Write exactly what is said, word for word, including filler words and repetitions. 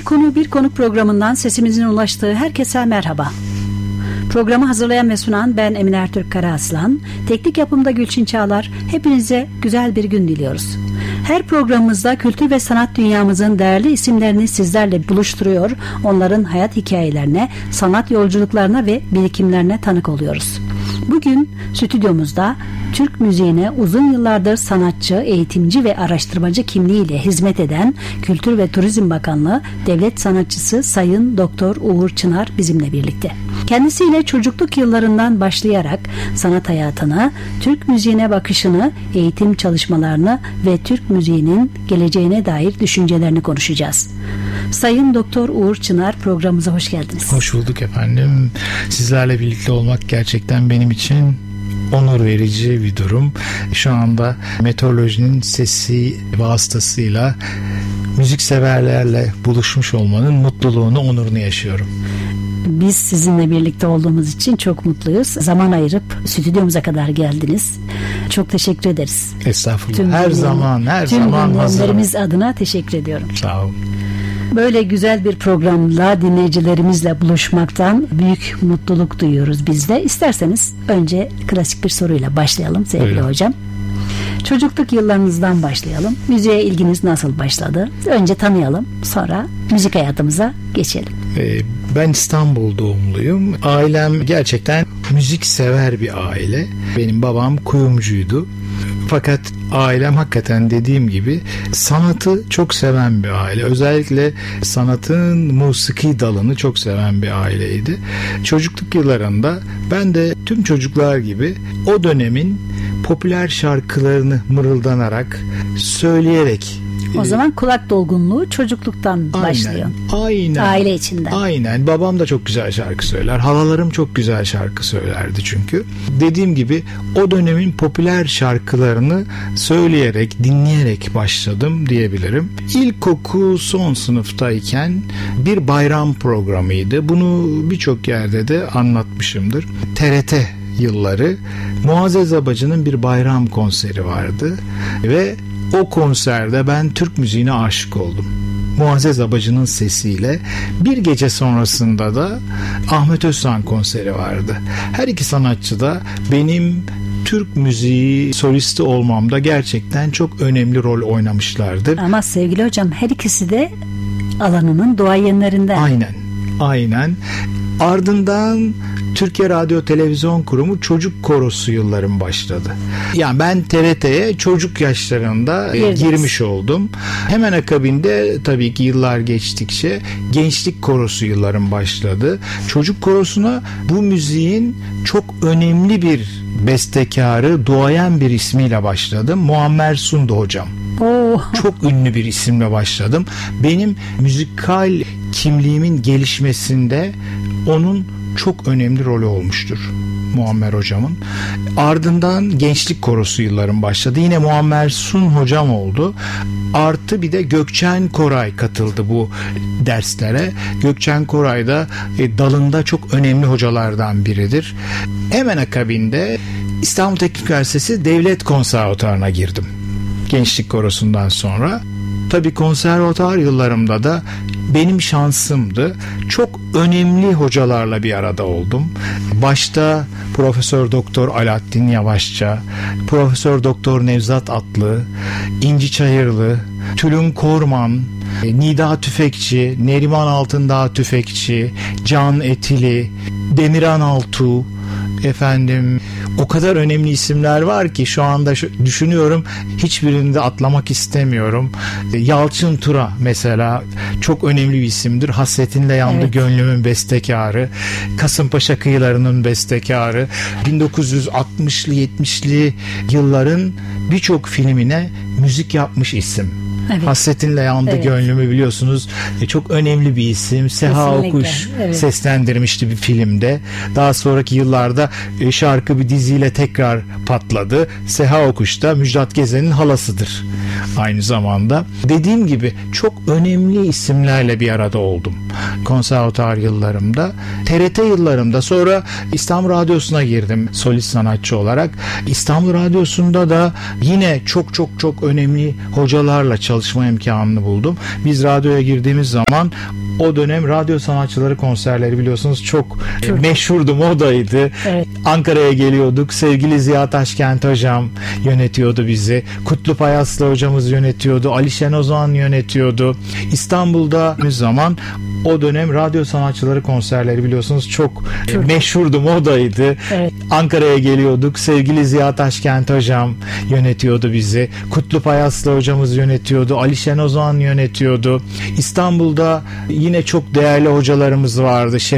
Konu Bir Konuk programından sesimizin ulaştığı herkese merhaba. Programı hazırlayan ve sunan ben Emine Ertürk Karaaslan. Teknik yapımda Gülçin Çağlar. Hepinize güzel bir gün diliyoruz. Her programımızda kültür ve sanat dünyamızın değerli isimlerini sizlerle buluşturuyor. Onların hayat hikayelerine, sanat yolculuklarına ve birikimlerine tanık oluyoruz. Bugün stüdyomuzda Türk müziğine uzun yıllardır sanatçı, eğitimci ve araştırmacı kimliğiyle hizmet eden Kültür ve Turizm Bakanlığı Devlet Sanatçısı Sayın Doktor Uğur Çınar bizimle birlikte. Kendisiyle çocukluk yıllarından başlayarak sanat hayatını, Türk müziğine bakışını, eğitim çalışmalarını ve Türk müziğinin geleceğine dair düşüncelerini konuşacağız. Sayın Doktor Uğur Çınar, programımıza hoş geldiniz. Hoş bulduk efendim. Sizlerle birlikte olmak gerçekten benim için onur verici bir durum. Şu anda meteorolojinin sesi vasıtasıyla müzikseverlerle buluşmuş olmanın mutluluğunu, onurunu yaşıyorum. Biz sizinle birlikte olduğumuz için çok mutluyuz. Zaman ayırıp stüdyomuza kadar geldiniz. Çok teşekkür ederiz. Estağfurullah. Tüm her dinleyen, zaman, her tüm zaman hazırım. adına teşekkür ediyorum. Sağ olun. Böyle güzel bir programla dinleyicilerimizle buluşmaktan büyük mutluluk duyuyoruz biz de. İsterseniz önce klasik bir soruyla başlayalım sevgili Buyurun. hocam. Çocukluk yıllarınızdan başlayalım. Müziğe ilginiz nasıl başladı? Önce tanıyalım, sonra müzik hayatımıza geçelim. Ben İstanbul doğumluyum. Ailem gerçekten müzik sever bir aile. Benim babam kuyumcuydu. Fakat ailem hakikaten dediğim gibi sanatı çok seven bir aile. Özellikle sanatın musiki dalını çok seven bir aileydi. Çocukluk yıllarında ben de tüm çocuklar gibi o dönemin popüler şarkılarını mırıldanarak, söyleyerek. O zaman kulak dolgunluğu çocukluktan Aynen, başlıyor. Aynen. Aile içinden. Aynen. Babam da çok güzel şarkı söyler. Halalarım çok güzel şarkı söylerdi çünkü. Dediğim gibi o dönemin popüler şarkılarını söyleyerek, dinleyerek başladım diyebilirim. İlkokul son sınıftayken bir bayram programıydı. Bunu birçok yerde de anlatmışımdır. T R T yılları Muazzez Abacı'nın bir bayram konseri vardı ve o konserde ben Türk müziğine aşık oldum. Muazzez Abacı'nın sesiyle. Bir gece sonrasında da Ahmet Özsan konseri vardı. Her iki sanatçı da benim Türk müziği solisti olmamda gerçekten çok önemli rol oynamışlardır. Ama sevgili hocam her ikisi de alanının duayenlerinden. Aynen. Aynen. Ardından Türkiye Radyo Televizyon Kurumu Çocuk Korosu yıllarım başladı. Yani ben T R T'ye çocuk yaşlarında Girdiniz. girmiş oldum. Hemen akabinde tabii ki yıllar geçtikçe Gençlik Korosu yıllarım başladı. Çocuk Korosu'na bu müziğin çok önemli bir bestekarı, duayen bir ismiyle başladım. Muammer Sundu hocam. Oh. Çok ünlü bir isimle başladım. Benim müzikal kimliğimin gelişmesinde onun çok önemli rolü olmuştur Muammer hocamın. Ardından Gençlik Korosu yıllarım başladı. Yine Muammer Sun hocam oldu. Artı bir de Gökçen Koray katıldı bu derslere. Gökçen Koray da e, dalında çok önemli hocalardan biridir. Hemen akabinde İstanbul Teknik Üniversitesi Devlet Konservatuvarı'na girdim. Gençlik Korosu'ndan sonra. Tabii konservatuvar yıllarımda da benim şansımdı. Çok önemli hocalarla bir arada oldum. Başta Profesör Doktor Alaaddin Yavaşça, Profesör Doktor Nevzat Atlı, İnci Çayırlı, Tülün Korman, Nida Tüfekçi, Neriman Altındağ Tüfekçi, Can Etili, Demirhan Altuğ, efendim o kadar önemli isimler var ki şu anda şu, düşünüyorum hiçbirini de atlamak istemiyorum. Yalçın Tura mesela çok önemli bir isimdir. Hasretinle yandı evet. Gönlümün bestekarı. Kasımpaşa kıyılarının bestekarı. bin dokuz yüz altmışlı yetmişli yılların birçok filmine müzik yapmış isim. Evet. Hasretinle yandı evet. Gönlümü biliyorsunuz. E, çok önemli bir isim. Seha Kesinlikle. Okuş evet. seslendirmişti bir filmde. Daha sonraki yıllarda e, şarkı bir diziyle tekrar patladı. Seha Okuş da Müjdat Gezen'in halasıdır aynı zamanda. Dediğim gibi çok önemli isimlerle bir arada oldum. konservatuar yıllarımda. T R T yıllarımda, sonra İstanbul Radyosu'na girdim solist sanatçı olarak. İstanbul Radyosu'nda da yine çok çok çok önemli hocalarla çalışma imkanını buldum. Biz radyoya girdiğimiz zaman o dönem radyo sanatçıları konserleri biliyorsunuz çok Çok. meşhurdu, modaydı. Evet. Ankara'ya geliyorduk. Sevgili Ziya Taşkent hocam yönetiyordu bizi. Kutlu Payaslı hocamız yönetiyordu. Ali Şenozan yönetiyordu. İstanbul'da bir zaman o dönem radyo sanatçıları konserleri biliyorsunuz çok, çok. meşhurdu, modaydı. Evet. Ankara'ya geliyorduk. Sevgili Ziya Taşkent hocam yönetiyordu bizi. Kutlu Payaslı hocamız yönetiyordu. Ali Şenozan yönetiyordu. İstanbul'da yine çok değerli hocalarımız vardı.